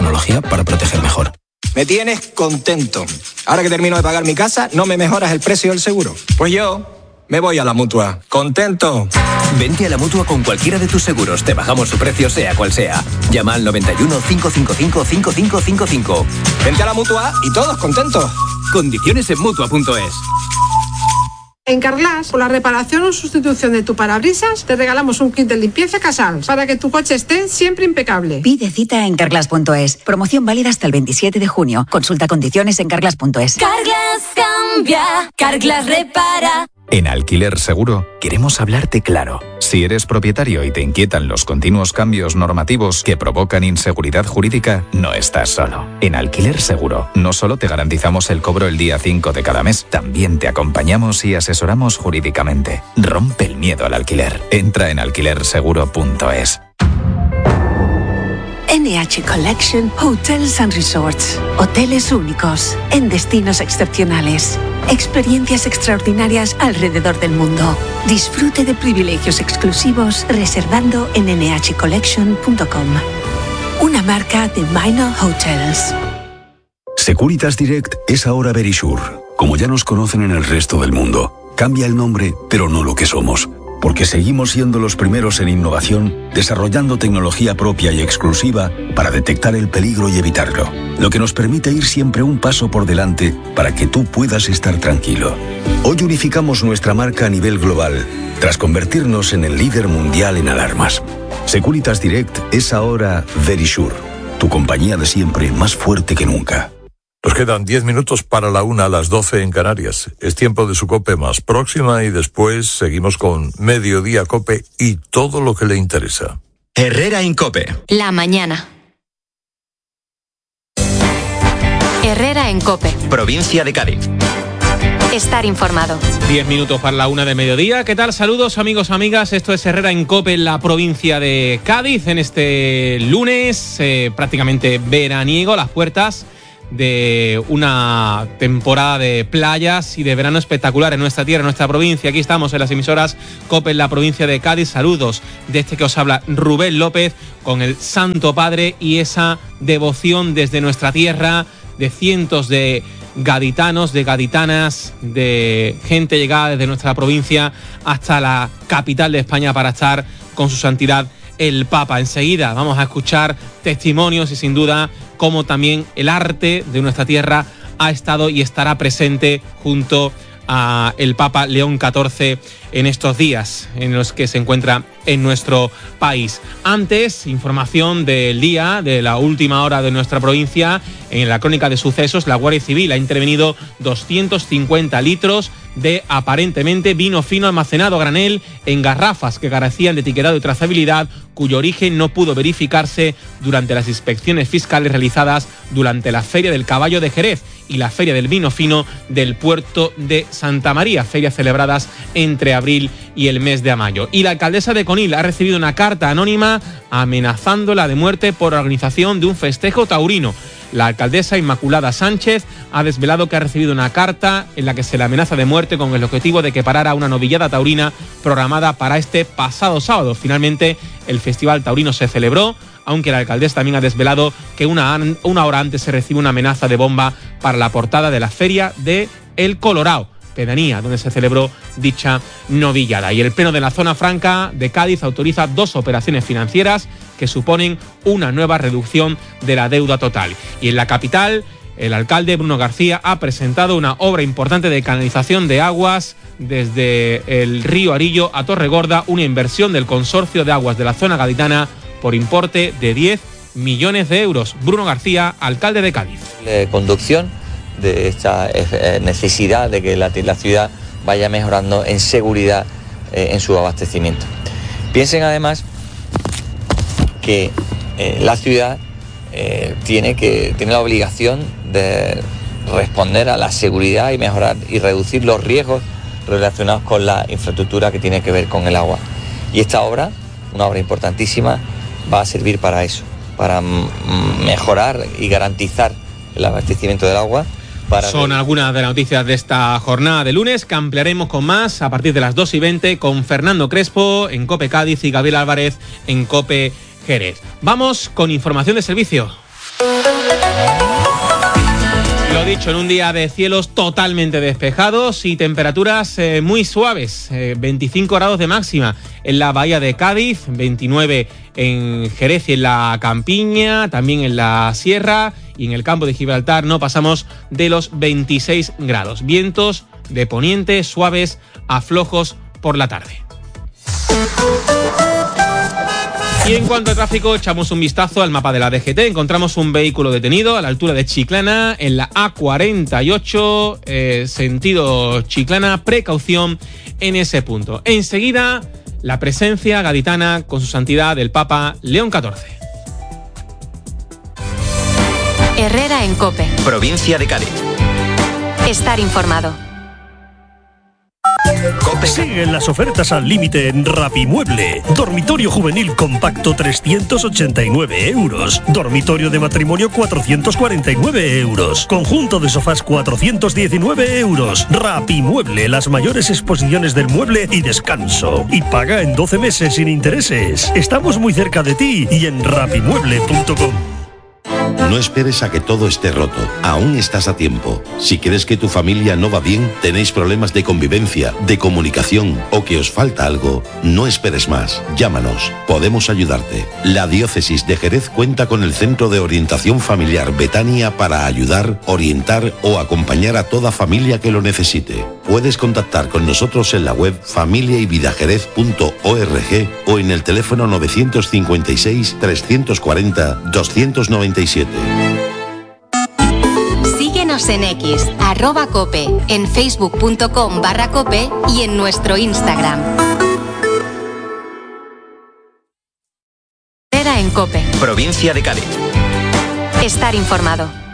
tecnología para proteger mejor. Me tienes contento. Ahora que termino de pagar mi casa, ¿no me mejoras el precio del seguro? Pues yo me voy a la Mutua. ¿Contento? Vente a la Mutua con cualquiera de tus seguros. Te bajamos su precio sea cual sea. Llama al 91 555 5555. Vente a la Mutua y todos contentos. Condiciones en Mutua.es. En Carglass, por la reparación o sustitución de tu parabrisas, te regalamos un kit de limpieza Casals para que tu coche esté siempre impecable. Pide cita en Carglass.es. Promoción válida hasta el 27 de junio. Consulta condiciones en Carglass.es. Carglass cambia, Carglass repara. En Alquiler Seguro queremos hablarte claro. Si eres propietario y te inquietan los continuos cambios normativos que provocan inseguridad jurídica, no estás solo. En Alquiler Seguro no solo te garantizamos el cobro el día 5 de cada mes, también te acompañamos y asesoramos jurídicamente. Rompe el miedo al alquiler. Entra en alquilerseguro.es. NH Collection Hotels and Resorts. Hoteles únicos, en destinos excepcionales. Experiencias extraordinarias alrededor del mundo. Disfrute de privilegios exclusivos reservando en nhcollection.com. Una marca de Minor Hotels. Securitas Direct es ahora Verisure. Como ya nos conocen en el resto del mundo. Cambia el nombre, pero no lo que somos. Porque seguimos siendo los primeros en innovación, desarrollando tecnología propia y exclusiva para detectar el peligro y evitarlo. Lo que nos permite ir siempre un paso por delante para que tú puedas estar tranquilo. Hoy unificamos nuestra marca a nivel global, tras convertirnos en el líder mundial en alarmas. Securitas Direct es ahora Verisure, tu compañía de siempre más fuerte que nunca. Nos quedan 10 minutos para la 1 a las 12 en Canarias. Es tiempo de su COPE más próxima y después seguimos con Mediodía COPE y todo lo que le interesa. Herrera Incope. La mañana. Herrera en COPE. Provincia de Cádiz. Estar informado. 10 minutos para la 1 de mediodía. ¿Qué tal? Saludos amigos, amigas. Esto es Herrera en COPE en la provincia de Cádiz. En este lunes prácticamente veraniego, las puertas de una temporada de playas y de verano espectacular en nuestra tierra, en nuestra provincia. Aquí estamos en las emisoras COPE en la provincia de Cádiz. Saludos de este que os habla Rubén López con el Santo Padre y esa devoción desde nuestra tierra de cientos de gaditanos, de gaditanas, de gente llegada desde nuestra provincia hasta la capital de España para estar con su santidad el Papa. Enseguida vamos a escuchar testimonios y sin duda cómo también el arte de nuestra tierra ha estado y estará presente junto a el Papa León XIV en estos días en los que se encuentra en nuestro país. Antes, información del día, de la última hora de nuestra provincia. En la crónica de sucesos, la Guardia Civil ha intervenido 250 litros de aparentemente vino fino almacenado a granel en garrafas que carecían de etiquetado y trazabilidad, cuyo origen no pudo verificarse durante las inspecciones fiscales realizadas durante la Feria del Caballo de Jerez y la Feria del Vino Fino del Puerto de Santa María, ferias celebradas entre abril y el mes de mayo. Y la alcaldesa de Conil ha recibido una carta anónima amenazándola de muerte por organización de un festejo taurino. La alcaldesa Inmaculada Sánchez ha desvelado que ha recibido una carta en la que se le amenaza de muerte con el objetivo de que parara una novillada taurina programada para este pasado sábado. Finalmente, el festival taurino se celebró, aunque la alcaldesa también ha desvelado que una hora antes se recibe una amenaza de bomba para la portada de la feria de El Colorao, pedanía donde se celebró dicha novillada. Y el Pleno de la Zona Franca de Cádiz autoriza 2 operaciones financieras que suponen una nueva reducción de la deuda total. Y en la capital, el alcalde Bruno García ha presentado una obra importante de canalización de aguas desde el río Arillo a Torregorda, una inversión del Consorcio de Aguas de la Zona Gaditana por importe de 10 millones de euros. Bruno García, alcalde de Cádiz. Conducción de esta necesidad de que la ciudad vaya mejorando en seguridad en su abastecimiento. Piensen además que la ciudad tiene la obligación de responder a la seguridad y mejorar y reducir los riesgos relacionados con la infraestructura que tiene que ver con el agua. Y esta obra, una obra importantísima, va a servir para eso, para mejorar y garantizar el abastecimiento del agua. Son algunas de las noticias de esta jornada de lunes que ampliaremos con más a partir de las 2:20 con Fernando Crespo en COPE Cádiz y Gabriel Álvarez en COPE Jerez. Vamos con información de servicio. dicho, en un día de cielos totalmente despejados y temperaturas muy suaves, 25 grados de máxima en la bahía de Cádiz, 29 en Jerez y en la Campiña, también en la Sierra y en el campo de Gibraltar no pasamos de los 26 grados. Vientos de poniente suaves a flojos por la tarde. Y en cuanto a tráfico, echamos un vistazo al mapa de la DGT. Encontramos un vehículo detenido a la altura de Chiclana, en la A48, sentido Chiclana. Precaución en ese punto. Enseguida, la presencia gaditana con su santidad del Papa León XIV. Herrera en COPE. Provincia de Cádiz. Estar informado. Siguen las ofertas al límite en Rapimueble. Dormitorio juvenil compacto 389 euros. Dormitorio de matrimonio 449 euros. Conjunto de sofás 419 euros. Rapimueble, las mayores exposiciones del mueble y descanso. Y paga en 12 meses sin intereses. Estamos muy cerca de ti y en rapimueble.com. No esperes a que todo esté roto. Aún estás a tiempo. Si crees que tu familia no va bien, tenéis problemas de convivencia, de comunicación o que os falta algo, no esperes más. Llámanos. Podemos ayudarte. La Diócesis de Jerez cuenta con el Centro de Orientación Familiar Betania para ayudar, orientar o acompañar a toda familia que lo necesite. Puedes contactar con nosotros en la web familiayvidajerez.org o en el teléfono 956 340 297. Síguenos en X, @cope, en facebook.com/cope y en nuestro Instagram. Herrera en COPE. Provincia de Cádiz. Estar informado.